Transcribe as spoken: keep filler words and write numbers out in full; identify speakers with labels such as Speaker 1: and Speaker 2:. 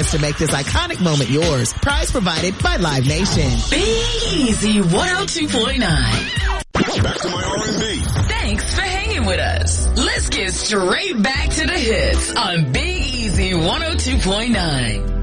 Speaker 1: chance to make this iconic moment yours. Prize provided by Live Nation.
Speaker 2: Big Easy one oh two point nine.
Speaker 3: Back to my R and B.
Speaker 2: Thanks for hanging with us. Let's get straight back to the hits on Big Easy one oh two point nine.